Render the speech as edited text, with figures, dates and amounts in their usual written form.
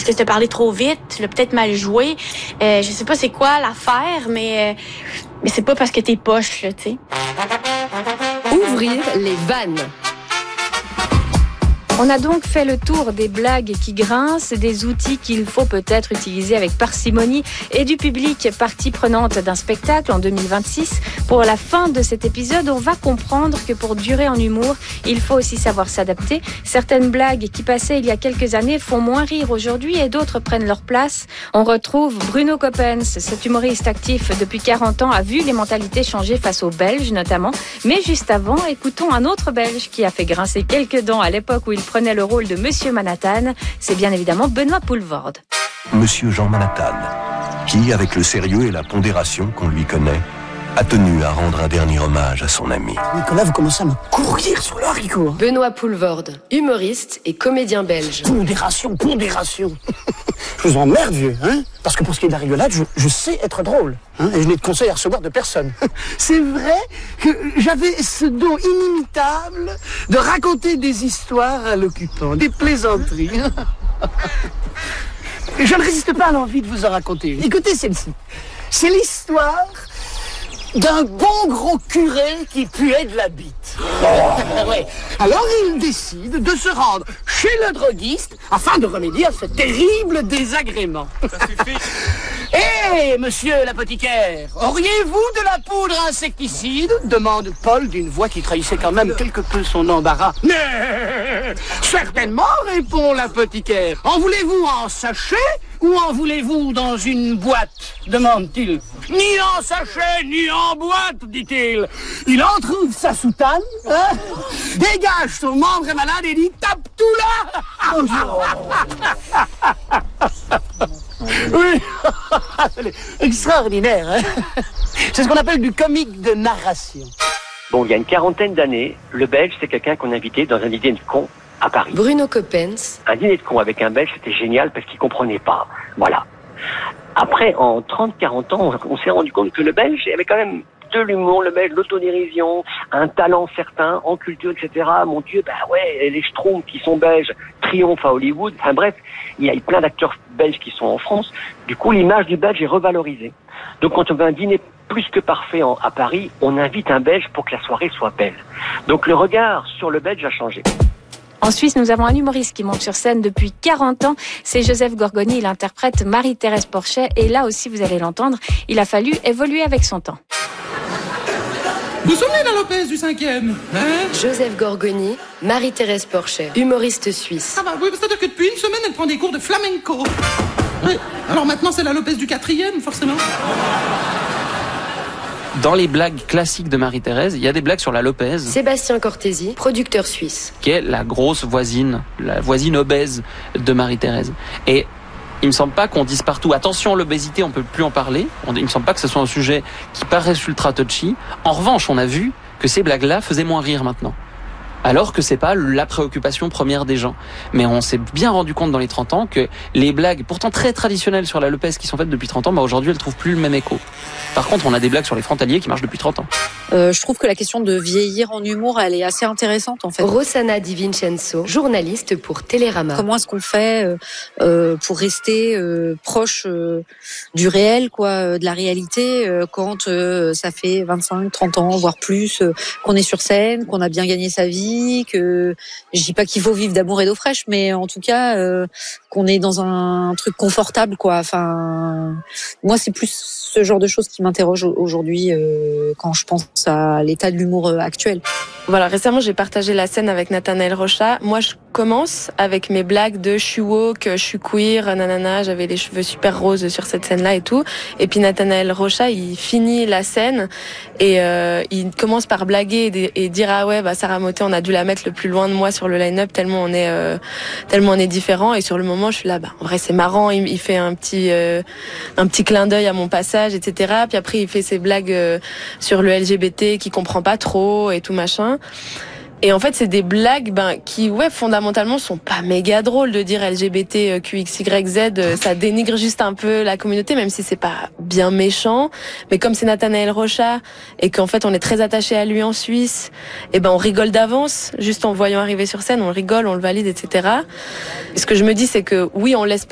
Est-ce que tu as parlé trop vite? Tu l'as peut-être mal joué. Je sais pas c'est quoi l'affaire, mais c'est pas parce que t'es poche, là, tu sais. Ouvrir les vannes. On a donc fait le tour des blagues qui grincent, des outils qu'il faut peut-être utiliser avec parcimonie et du public partie prenante d'un spectacle en 2026. Pour la fin de cet épisode, on va comprendre que pour durer en humour, il faut aussi savoir s'adapter. Certaines blagues qui passaient il y a quelques années font moins rire aujourd'hui et d'autres prennent leur place. On retrouve Bruno Coppens, cet humoriste actif depuis 40 ans, a vu les mentalités changer face aux Belges notamment. Mais juste avant, écoutons un autre Belge qui a fait grincer quelques dents à l'époque où il prenait le rôle de Monsieur Manhattan. C'est bien évidemment Benoît Poelvoorde. Monsieur Jean Manhattan, qui, avec le sérieux et la pondération qu'on lui connaît, a tenu à rendre un dernier hommage à son ami. Nicolas, vous commencez à me courir sur le haricot. Benoît Poelvoorde, humoriste et comédien belge. Pondération. Je vous emmerde, vieux, hein? Parce que pour ce qui est de la rigolade, je sais être drôle, hein? Et je n'ai de conseils à recevoir de personne. C'est vrai que j'avais ce don inimitable de raconter des histoires à l'occupant, des plaisanteries. Je ne résiste pas à l'envie de vous en raconter. Écoutez celle-ci. C'est l'histoire d'un bon gros curé qui puait de la bite. Ouais. Alors il décide de se rendre chez le droguiste afin de remédier à ce terrible désagrément. Ça suffit. Hé, monsieur l'apothicaire, auriez-vous de la poudre insecticide? Demande Paul d'une voix qui trahissait quand même quelque peu son embarras. Mais certainement, répond l'apothicaire. En voulez-vous en sachet ou en voulez-vous dans une boîte? Demande-t-il. Ni en sachet, ni en boîte, dit-il. Il en trouve sa soutane, hein, dégage son membre est malade et dit tape tout là. Oui, extraordinaire, hein. C'est ce qu'on appelle du comique de narration. Bon, il y a une quarantaine d'années, le Belge, c'est quelqu'un qu'on invitait dans un dîner de cons à Paris. Bruno Coppens. Un dîner de cons avec un Belge, c'était génial parce qu'il comprenait pas. Voilà. Après, en 30-40 ans, on s'est rendu compte que le Belge avait quand même de l'humour, le Belge, l'autodérision, un talent certain, en culture, etc. Mon Dieu, bah ouais, les Schtroumpfs qui sont belges triomphent à Hollywood. Enfin bref, il y a plein d'acteurs belges qui sont en France. Du coup, l'image du Belge est revalorisée. Donc quand on veut un dîner plus que parfait à Paris, on invite un Belge pour que la soirée soit belle. Donc le regard sur le Belge a changé. En Suisse, nous avons un humoriste qui monte sur scène depuis 40 ans. C'est Joseph Gorgoni. Il interprète Marie-Thérèse Porchet. Et là aussi, vous allez l'entendre, il a fallu évoluer avec son temps. Vous souvenez la Lopez du 5e, hein? Joseph Gorgoni, Marie-Thérèse Porchet, humoriste suisse. Ah bah oui, c'est-à-dire que depuis une semaine, elle prend des cours de flamenco. Oui, alors maintenant, c'est la Lopez du 4e, forcément. Dans les blagues classiques de Marie-Thérèse, il y a des blagues sur la Lopez. Sébastien Cortési, producteur suisse. Qui est la grosse voisine, la voisine obèse de Marie-Thérèse. Et il me semble pas qu'on dise partout, attention, l'obésité, on peut plus en parler. Il me semble pas que ce soit un sujet qui paraisse ultra touchy. En revanche, on a vu que ces blagues-là faisaient moins rire maintenant. Alors que c'est pas la préoccupation première des gens. Mais on s'est bien rendu compte dans les 30 ans que les blagues, pourtant très traditionnelles sur la Lopez qui sont faites depuis 30 ans, aujourd'hui elles trouvent plus le même écho. Par contre, on a des blagues sur les frontaliers qui marchent depuis 30 ans. Je trouve que la question de vieillir en humour, elle est assez intéressante en fait. Rossana Di Vincenzo, journaliste pour Télérama. Comment est-ce qu'on fait pour rester proche du réel, quoi, de la réalité, quand ça fait 25, 30 ans, voire plus, qu'on est sur scène, qu'on a bien gagné sa vie, que je dis pas qu'il faut vivre d'amour et d'eau fraîche, mais en tout cas qu'on est dans un truc confortable, quoi. Enfin, moi c'est plus ce genre de choses qui m'interroge aujourd'hui quand je pense à l'état de l'humour actuel. Voilà, récemment j'ai partagé la scène avec Nathanaël Rocha. Moi je commence avec mes blagues de je suis woke, je suis queer, nanana, j'avais les cheveux super roses sur cette scène-là et tout. Et puis Nathanaël Rocha, il finit la scène et il commence par blaguer et dire ah ouais, bah Sarah Motet, on a dû la mettre le plus loin de moi sur le line-up tellement on est différents. Et sur le moment, je suis là, bah en vrai c'est marrant. Il fait un petit clin d'œil à mon passage, etc. Puis après il fait ses blagues sur le LGBT qui comprend pas trop et tout machin. Et en fait, c'est des blagues qui, fondamentalement, sont pas méga drôles de dire LGBT, QXYZ. Ça dénigre juste un peu la communauté, même si c'est pas bien méchant. Mais comme c'est Nathanaël Rocha et qu'en fait, on est très attaché à lui en Suisse, et on rigole d'avance, juste en le voyant arriver sur scène, on rigole, on le valide, etc. Et ce que je me dis, c'est que oui, on laisse